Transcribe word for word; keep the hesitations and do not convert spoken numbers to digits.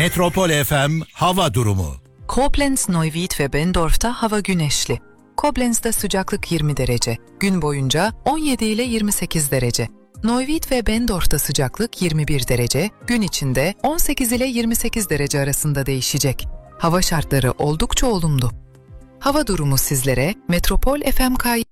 Metropol F M hava durumu. Koblenz, Neuwied ve Benndorf'ta hava güneşli. Koblenz'de sıcaklık yirmi derece. Gün boyunca on yedi ile yirmi sekiz derece. Neuwied ve Benndorf'ta sıcaklık yirmi bir derece. Gün içinde on sekiz ile yirmi sekiz derece arasında değişecek. Hava şartları oldukça olumlu. Hava durumu sizlere Metropol F M K